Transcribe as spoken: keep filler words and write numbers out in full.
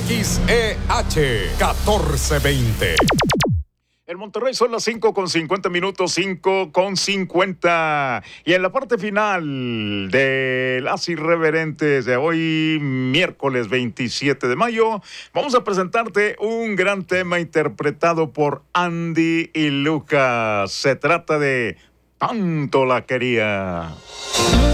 X E H catorce veinte. En Monterrey son las cinco con cincuenta minutos, cinco con cincuenta. Y en la parte final de las irreverentes de hoy, miércoles veintisiete de mayo, vamos a presentarte un gran tema interpretado por Andy y Lucas. Se trata de Tanto la quería.